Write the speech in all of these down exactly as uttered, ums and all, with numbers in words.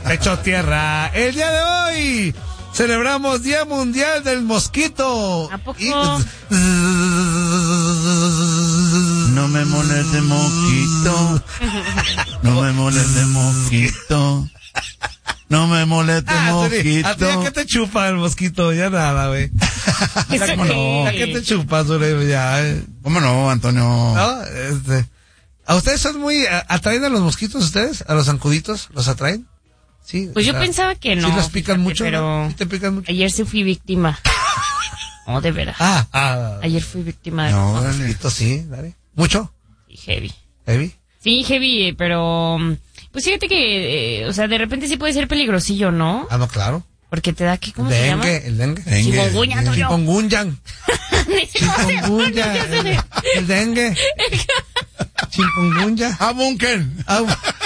hecho tierra. El día de hoy celebramos Día Mundial del Mosquito. ¿A poco? Y... No me moleste mosquito. No me moleste mosquito. No me moleste Ah, mosquito. ¿a ti ya qué te chupa el mosquito? Ya nada, güey. Ya, ¿cómo no? ¿A qué te chupas, güey? Ya, eh. ¿Cómo no, Antonio? ¿No? Este... ¿A ustedes son muy... ¿Atraen a los mosquitos ustedes? ¿A los zancuditos? ¿Los atraen? Sí. Pues o yo sea, pensaba que no. ¿Sí los pican fíjate, mucho? Pero ¿no? ¿Sí te pican mucho? ayer sí fui víctima. No, de veras. Ah, ah. Ayer fui víctima de No, los dale. Mosquitos, sí, dale. ¿Mucho? Sí, heavy. ¿Heavy? Sí, heavy, pero... Pues fíjate que, eh, o sea, de repente sí puede ser peligrosillo, ¿no? Ah, no, claro. Porque te da aquí, ¿cómo dengue, se llama? el dengue. Dengue. Chikungunya, Antonio. Chikungunya. Chikungunya. No, no, no, El, el dengue. Chikungunya. ¡Ah, Bunken! Ah,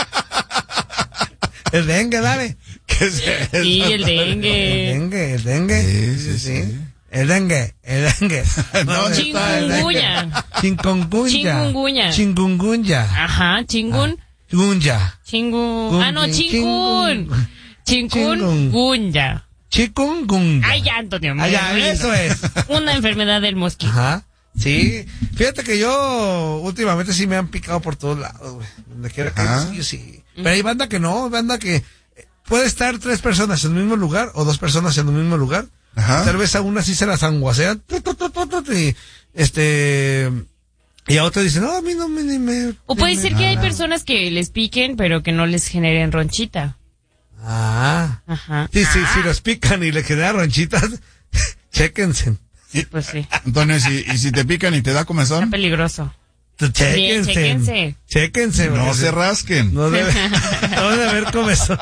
el dengue, dale. ¿Qué es eso? Sí, el dengue. El dengue, el dengue. Sí, sí, sí. El dengue, el dengue. No, Chikungunya. Chikungunya. Chikungunya. Chikungunya. Ajá, chingun. Chikungunya. Chingun. Ah, no, Chingun. chingun. Chikungunya. Chikungunya. Ay, ya, Antonio. me Ah, ya, rindo. eso es. Una enfermedad del mosquito. Ajá. Sí. Fíjate que yo últimamente sí me han picado por todos lados, güey. Donde quiera que Ajá. yo sí. Pero hay banda que no, banda que puede estar tres personas en el mismo lugar o dos personas en el mismo lugar. Ajá. Tal vez a una sí se la sanguasean. tu, tu, tu, tu, tu, Y este y a otra dicen, no, a mí no me ni me. O puede ni ser me- que hay personas que les piquen, pero que no les generen ronchita. Ah. Ajá. Sí, sí, si los pican y le generan ronchitas, chéquense. Pues sí. Antonio, ¿y si, y si te pican y te da Está comezón? peligroso. Chéquense. chéquense. Chéquense. No porque se rasquen. No debe, no debe haber comezón.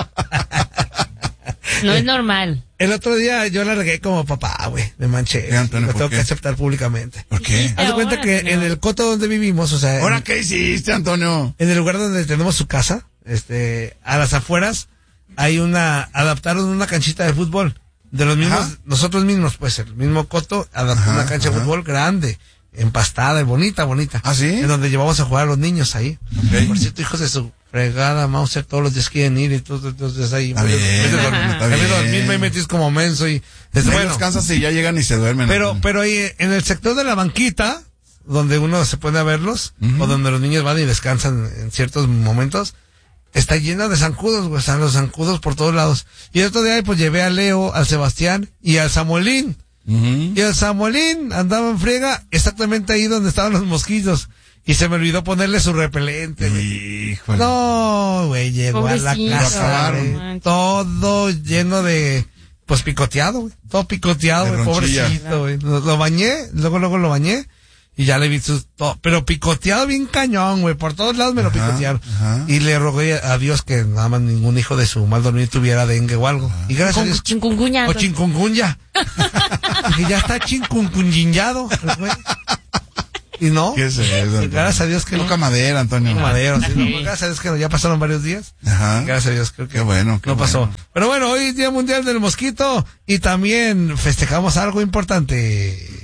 No es normal. El otro día yo la regué como papá, güey. Me manché. ¿Qué, Antonio, Lo por tengo qué? que aceptar públicamente. ¿Por qué? Sí. Haz de cuenta Ahora, que Antonio. en el coto donde vivimos, o sea, en, ¿Ahora qué hiciste, Antonio? en el lugar donde tenemos su casa, este, a las afueras, hay una, adaptaron una canchita de fútbol. De los mismos, Ajá. nosotros mismos, pues, el mismo coto, adaptó Ajá, una cancha de ajá. fútbol grande, empastada y bonita, bonita. ¿Ah, sí? En donde llevamos a jugar a los niños ahí. Ok. Por cierto, hijos de su fregada, Mauser, todos los días quieren ir y todo, entonces ahí. Está bien, está A mí bien. dormir me metís como menso y, desde, Ahí bueno, descansas y ya llegan y se duermen. pero, Antonio. pero ahí en el sector de la banquita, donde uno se puede verlos, Ujú. o donde los niños van y descansan en ciertos momentos, está lleno de zancudos, güey, están los zancudos por todos lados. Y el otro día, pues, llevé a Leo, al Sebastián y al Samuelín. Ujú. Y el Samuelín andaba en friega exactamente ahí donde estaban los mosquitos. Y se me olvidó ponerle su repelente, güey. Híjole. No, güey, llegó a la Pobrecito, casa, lo acabaron. güey, todo lleno de, pues picoteado, güey, todo picoteado, De güey, ronchilla. pobrecito, güey. Lo, lo bañé, luego, luego lo bañé y ya le vi sus, todo, pero picoteado bien cañón, güey, por todos lados me lo Ajá, picotearon. ajá. Y le rogué a Dios que nada más ningún hijo de su mal dormir tuviera dengue o algo. Y gracias a Con Dios. chikungunya. O chikungunya. Dije, ya está chikungunyado, el güey. Y no. ¿Qué es eso, Antonio? Gracias a Dios que no. Toca madera, Antonio. Madero, sí, no, gracias a Dios que no, ya pasaron varios días. Ajá. Gracias a Dios, creo que Qué bueno, qué no pasó. bueno. Pero bueno, hoy es Día Mundial del Mosquito y también festejamos algo importante.